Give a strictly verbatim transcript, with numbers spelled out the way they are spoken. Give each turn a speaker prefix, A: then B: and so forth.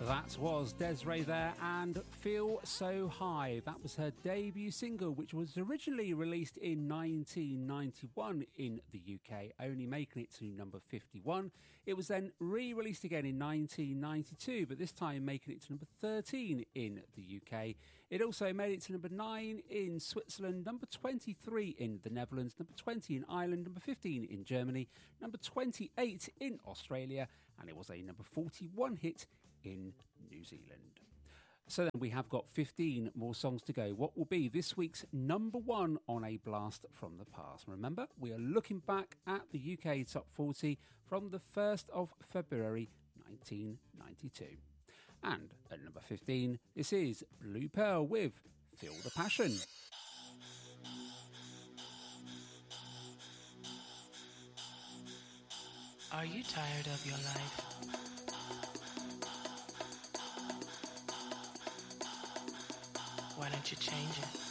A: That was Des'ree there and Feel So High. That was her debut single, which was originally released in nineteen ninety-one in the U K, only making it to number fifty-one. It was then re-released again in nineteen ninety-two, but this time making it to number thirteen in the U K. It also made it to number nine in Switzerland, number twenty-three in the Netherlands, number twenty in Ireland, number fifteen in Germany, number twenty-eight in Australia, and it was a number forty-one hit in New Zealand. So then we have got fifteen more songs to go. What will be this week's number one on A Blast from the Past? Remember, we are looking back at the U K Top forty from the first of February nineteen ninety-two. And at number fifteen, this is Blue Pearl with Feel the Passion.
B: Are you tired of your life? Why don't you change it?